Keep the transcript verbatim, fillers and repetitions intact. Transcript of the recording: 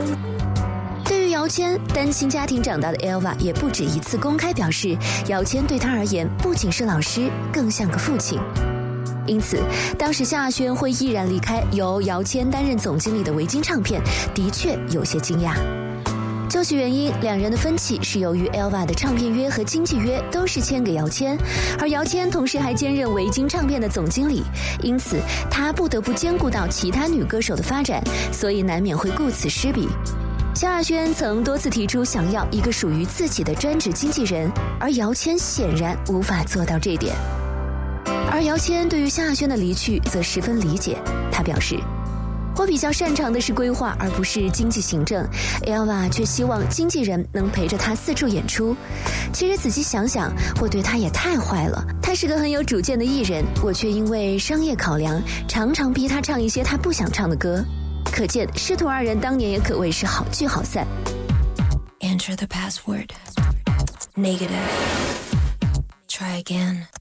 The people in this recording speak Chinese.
对于姚谦，单亲家庭长大的 Elva 也不止一次公开表示，姚谦对他而言不仅是老师，更像个父亲。因此，当时夏亚轩会毅然离开由姚谦担任总经理的维京唱片，的确有些惊讶。究其原因，两人的分歧是由于 Elva 的唱片约和经纪约都是签给姚谦，而姚谦同时还兼任维京唱片的总经理，因此他不得不兼顾到其他女歌手的发展，所以难免会顾此失彼。萧亚轩曾多次提出想要一个属于自己的专职经纪人，而姚谦显然无法做到这点。而姚谦对于萧亚轩的离去则十分理解，他表示，我比较擅长的是规划，而不是经济行政。Elva 却希望经纪人能陪着他四处演出。其实仔细想想，我对他也太坏了。他是个很有主见的艺人，我却因为商业考量，常常逼他唱一些他不想唱的歌。可见师徒二人当年也可谓是好聚好散。 Enter the password. Negative. Try again.